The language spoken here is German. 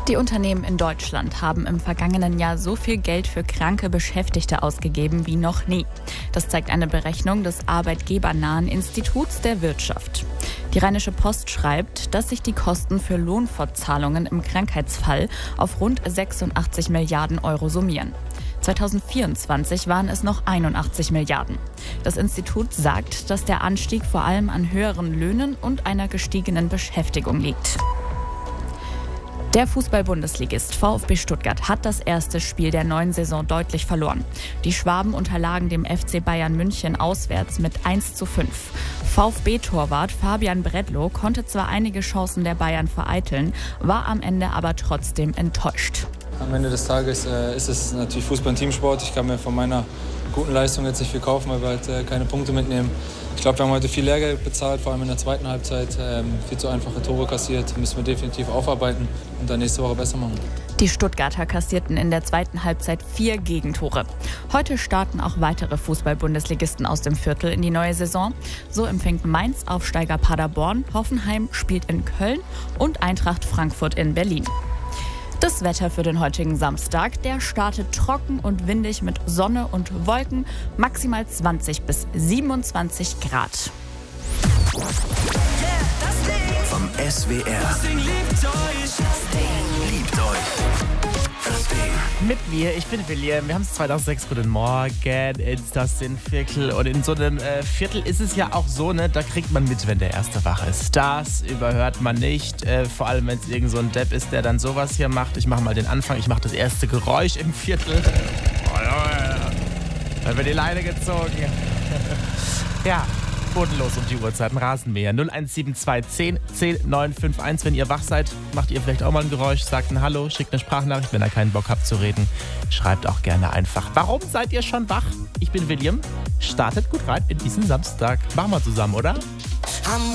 Die Unternehmen in Deutschland haben im vergangenen Jahr so viel Geld für kranke Beschäftigte ausgegeben wie noch nie. Das zeigt eine Berechnung des arbeitgebernahen Instituts der Wirtschaft. Die Rheinische Post schreibt, dass sich die Kosten für Lohnfortzahlungen im Krankheitsfall auf rund 86 Milliarden Euro summieren. 2024 waren es noch 81 Milliarden. Das Institut sagt, dass der Anstieg vor allem an höheren Löhnen und einer gestiegenen Beschäftigung liegt. Der Fußball-Bundesligist VfB Stuttgart hat das erste Spiel der neuen Saison deutlich verloren. Die Schwaben unterlagen dem FC Bayern München auswärts mit 1:5. VfB-Torwart Fabian Bredlow konnte zwar einige Chancen der Bayern vereiteln, war am Ende aber trotzdem enttäuscht. Am Ende des Tages ist es natürlich Fußball ein Teamsport. Ich kann mir von meiner guten Leistung jetzt nicht viel kaufen, weil wir halt keine Punkte mitnehmen. Ich glaube, wir haben heute viel Lehrgeld bezahlt, vor allem in der zweiten Halbzeit. Viel zu einfache Tore kassiert, müssen wir definitiv aufarbeiten und dann nächste Woche besser machen. Die Stuttgarter kassierten in der zweiten Halbzeit 4 Gegentore. Heute starten auch weitere Fußball-Bundesligisten aus dem Viertel in die neue Saison. So empfängt Mainz Aufsteiger Paderborn, Hoffenheim spielt in Köln und Eintracht Frankfurt in Berlin. Das Wetter für den heutigen Samstag, der startet trocken und windig mit Sonne und Wolken, maximal 20 bis 27 Grad. Vom SWR. Das Ding liebt euch. Das Ding liebt euch. Das Ding. Mit mir, ich bin William. Wir haben es 2006. Guten Morgen ins Das Viertel. Und in so einem Viertel ist es ja auch so, ne, da kriegt man mit, wenn der Erste wach ist. Das überhört man nicht. Vor allem, wenn es irgend so ein Depp ist, der dann sowas hier macht. Ich mache mal den Anfang. Ich mache das erste Geräusch im Viertel. Dann wird die Leine gezogen. Ja. Bodenlos um die Uhrzeiten, Rasenmäher 0172 10 10 951. Wenn ihr wach seid, macht ihr vielleicht auch mal ein Geräusch, sagt ein Hallo, schickt eine Sprachnachricht, wenn ihr keinen Bock habt zu reden. Schreibt auch gerne einfach. Warum seid ihr schon wach? Ich bin William. Startet gut rein in diesen Samstag. Machen wir zusammen, oder?